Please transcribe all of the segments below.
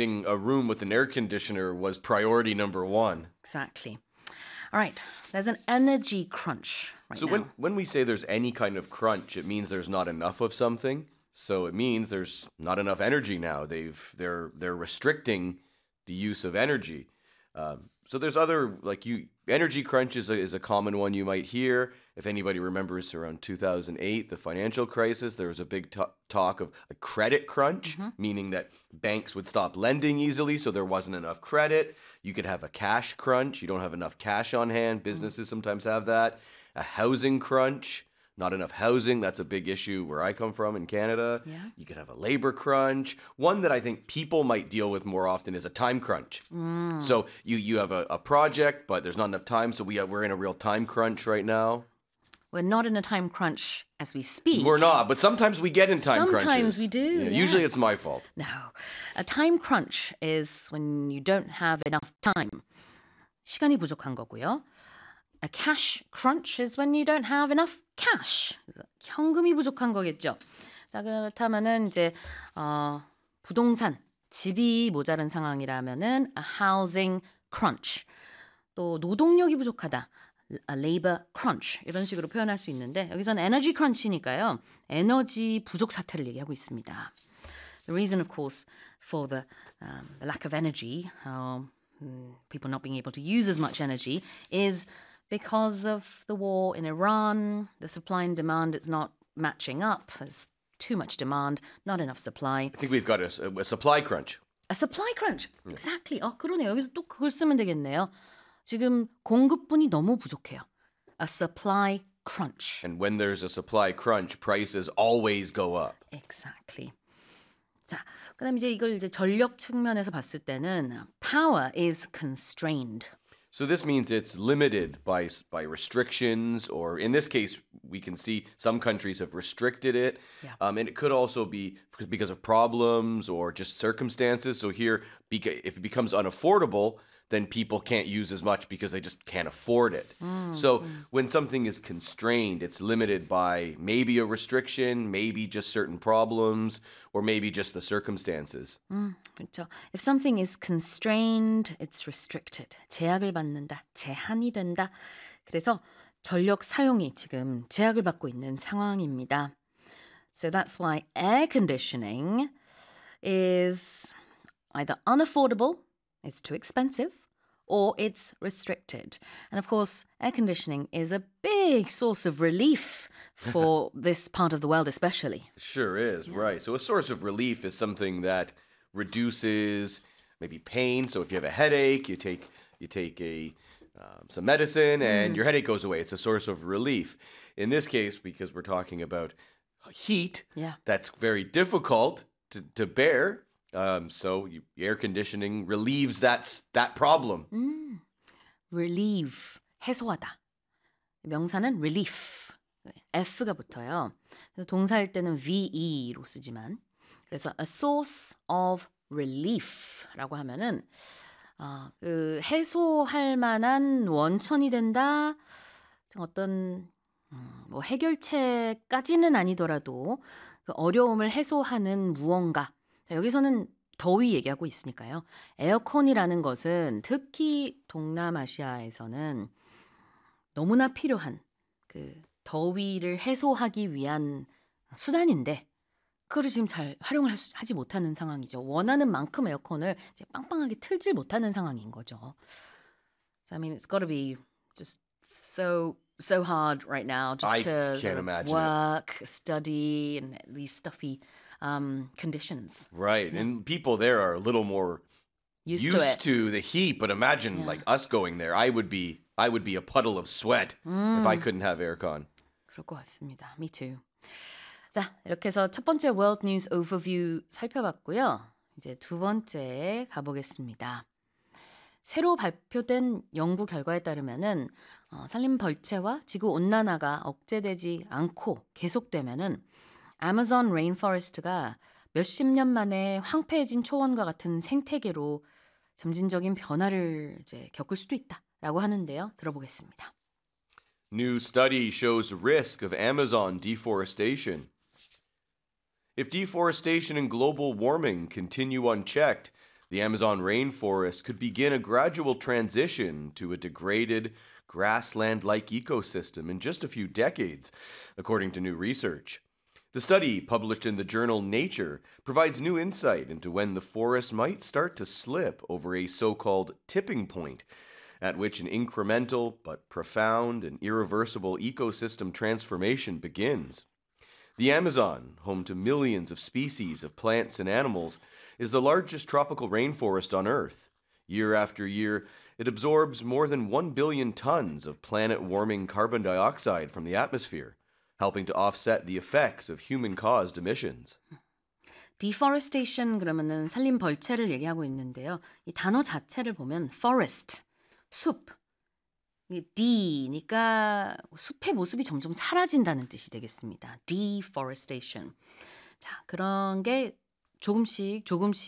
finding a room with an air conditioner was priority number one. Exactly. All right. There's an energy crunch right So now. when we say there's any kind of crunch, it means there's not enough of something. So it means there's not enough energy now. They're restricting the use of energy. So there's other energy crunch is a common one you might hear. If anybody remembers around 2008, the financial crisis, there was a big talk of a credit crunch, meaning that banks would stop lending easily, so there wasn't enough credit. You could have a cash crunch. You don't have enough cash on hand. Businesses sometimes have that. A housing crunch. Not enough housing. That's a big issue where I come from in Canada. Yeah. You could have a labor crunch. One that I think people might deal with more often is a time crunch. So you have a project, but there's not enough time. So we're in a real time crunch right now. We're not in a time crunch as we speak. We're not, but sometimes we get in time crunches. Sometimes we do, Yeah, Usually yes. it's my fault. No. A time crunch is when you don't have enough time. 시간이 부족한 거고요. A cash crunch is when you don't have enough cash. 그래서 현금이 부족한 거겠죠. 자, 그렇다면은 이제 부동산, 집이 모자란 상황이라면은 a housing crunch. 또 노동력이 부족하다. a labor crunch 이런 식으로 표현할 수 있는데 여기서는 energy crunch니까요. 에너지 부족 사태를 얘기하고 있습니다. The reason, of course, for the lack of energy, people not being able to use as much energy, is because of the war in Iran. The supply and demand is not matching up. There's too much demand, not enough supply. I think we've got a supply crunch. A supply crunch. Exactly. 그러네요. 여기서 또 그걸 쓰면 되겠네요. 지금 공급분이 너무 부족해요. A supply crunch. And when there's a supply crunch, prices always go up. Exactly. 자, 그다음 이제 이걸 이제 전력 측면에서 봤을 때는 power is constrained. So this means it's limited by restrictions, or in this case, we can see some countries have restricted it. Yeah. And it could also be because of problems or just circumstances. So here, if it becomes unaffordable, then people can't use as much because they just can't afford it. So when something is constrained, it's limited by maybe a restriction, maybe just certain problems, or maybe just the circumstances. 그렇죠. If something is constrained, it's restricted. 제약을 받는다, 제한이 된다. 그래서 전력 사용이 지금 제약을 받고 있는 상황입니다. So that's why air conditioning is either unaffordable, it's too expensive, or it's restricted. And of course, air conditioning is a big source of relief for this part of the world especially. Sure is, right. So a source of relief is something that reduces maybe pain. So if you have a headache, you take some medicine and your headache goes away. It's a source of relief. In this case, because we're talking about heat, that's very difficult to bear. So air conditioning relieves that problem. Relieve, 해소하다. 명사는 relief, F가 붙어요. 동사일 때는 VE로 쓰지만 그래서 a source of relief라고 하면은 그 해소할 만한 원천이 된다. 어떤 뭐 해결책까지는 아니더라도 그 어려움을 해소하는 무언가. 자, 여기서는 더위 얘기하고 있으니까요. 에어컨이라는 것은 특히 동남아시아에서는 너무나 필요한 그 더위를 해소하기 위한 수단인데 그걸 지금 잘 활용을 하지 못하는 상황이죠. 원하는 만큼 에어컨을 이제 빵빵하게 틀질 못하는 상황인 거죠. So, I mean, it's got to be just so hard right now just I to can't imagine work, study, and these stuffy conditions. Right. And people there are a little more used to the heat, but imagine like us going there. I would be a puddle of sweat if I couldn't have aircon. 그럴 것 같습니다. Me too. 자, 이렇게 해서 첫 번째 World News Overview 살펴봤고요. 이제 두 번째 가보겠습니다. 새로 발표된 연구 결과에 따르면은 산림 벌채와 지구 온난화가 억제되지 않고 계속되면은 아마존 레인포레스트가 몇십 년 만에 황폐해진 초원과 같은 생태계로 점진적인 변화를 이제 겪을 수도 있다라고 하는데요. 들어보겠습니다. New study shows risk of Amazon deforestation. If deforestation and global warming continue unchecked, the Amazon rainforest could begin a gradual transition to a degraded, grassland-like ecosystem in just a few decades, according to new research. The study, published in the journal Nature, provides new insight into when the forest might start to slip over a so-called tipping point, at which an incremental but profound and irreversible ecosystem transformation begins. The Amazon, home to millions of species of plants and animals, is the largest tropical rainforest on Earth. Year after year, it absorbs more than 1 billion tons of planet-warming carbon dioxide from the atmosphere, helping to offset the effects of human-caused emissions. deforestation 그러면은 산림 벌채를 얘기하고 있는데요. 이 단어 자체를 보면 forest, 숲, 이 D니까 숲의 모습이 점점 사라진다는 뜻이 되겠습니다. deforestation. 자, 그런 게 조금씩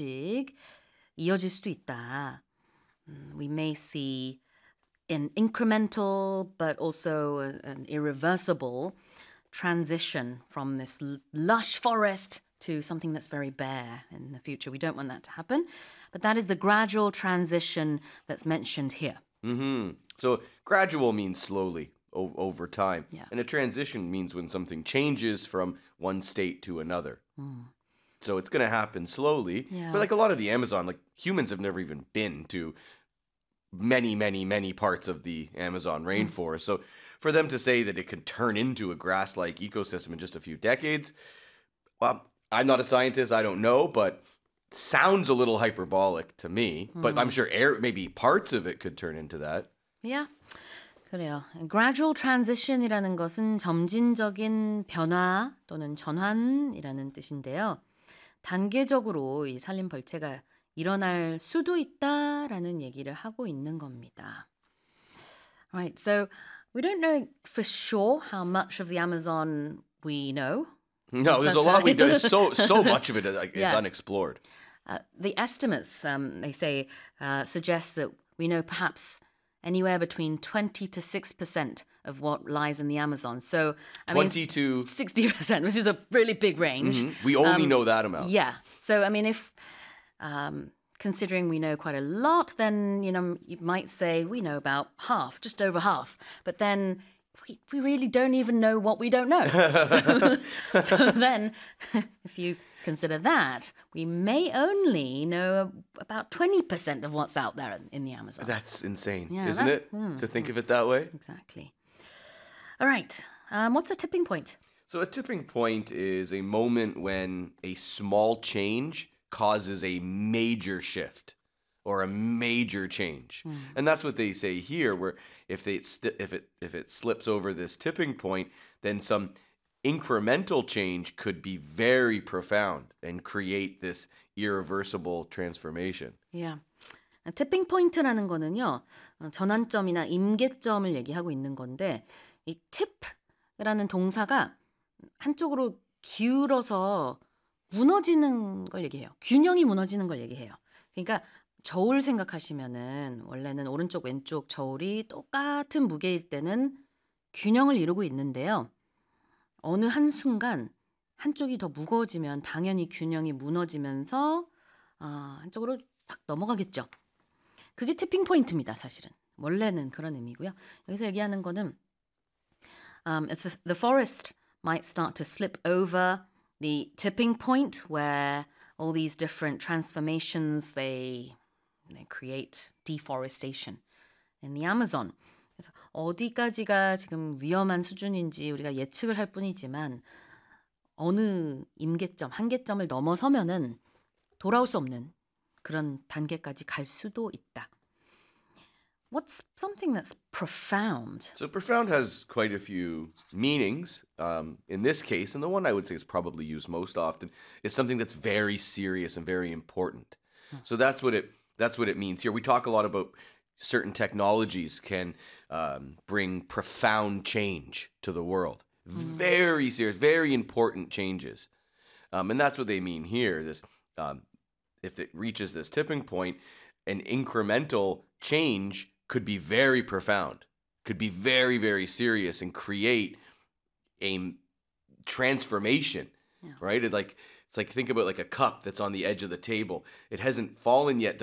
이어질 수도 있다. We may see an incremental but also an irreversible transition from this lush forest to something that's very bare in the future. We don't want that to happen, but that is the gradual transition that's mentioned here. So gradual means slowly, over time. Yeah. And a transition means when something changes from one state to another. So it's going to happen slowly. Yeah. But like a lot of the Amazon, like humans have never even been to many, many, many parts of the Amazon rainforest. So for them to say that it could turn into a grass-like ecosystem in just a few decades, well, I'm not a scientist, I don't know, but sounds a little hyperbolic to me. But I'm sure maybe parts of it could turn into that. Yeah. 그래요. Gradual transition이라는 것은 점진적인 변화 또는 전환이라는 뜻인데요. 단계적으로 이 산림 벌채가 일어날 수도 있다라는 얘기를 하고 있는 겁니다. Right, so we don't know for sure how much of the Amazon we know. No, there's a lot we do. There's so much of it is Yeah. unexplored. The estimates, they say, suggest that we know perhaps anywhere between 20 to 6% of what lies in the Amazon. So, I mean, 20 to 60%, which is a really big range. we only know that amount. Yeah. So, I mean, if considering we know quite a lot, then, you might say we know about half, just over half. But then we really don't even know what we don't know. So then, if you consider that, we may only know about 20% of what's out there in the Amazon. That's insane, Yeah, isn't that- it? To think of it that way. Exactly. All right. What's a tipping point? So a tipping point is a moment when a small change causes a major shift or a major change. And that's what they say here, where if it slips over this tipping point, then some incremental change could be very profound and create this irreversible transformation. Yeah. 티핑 포인트라는 거는요. 전환점이나 임계점을 얘기하고 있는 건데 이 tip라는 동사가 한쪽으로 기울어서 무너지는 걸 얘기해요. 균형이 무너지는 걸 얘기해요. 그러니까 저울 생각하시면은 원래는 오른쪽 왼쪽 저울이 똑같은 무게일 때는 균형을 이루고 있는데요. 어느 한순간 한쪽이 더 무거워지면 당연히 균형이 무너지면서 한쪽으로 확 넘어가겠죠. 그게 티핑 포인트입니다, 사실은. 원래는 그런 의미고요. 여기서 얘기하는 거는 if the forest might start to slip over the tipping point where all these different transformations they create deforestation in the Amazon. 그래서 어디까지가 지금 위험한 수준인지 우리가 예측을 할 뿐이지만 어느 임계점, 한계점을 넘어서면은 돌아올 수 없는 그런 단계까지 갈 수도 있다. What's something that's profound? So profound has quite a few meanings. In this case, and the one I would say is probably used most often, is something that's very serious and very important. So that's what it means here. We talk a lot about certain technologies can bring profound change to the world. Very serious, very important changes. And that's what they mean here. This, if it reaches this tipping point, an incremental change could be very profound, could be very, very serious and create a transformation, right? Like It's like think about like a cup that's on the edge of the table. It hasn't fallen yet.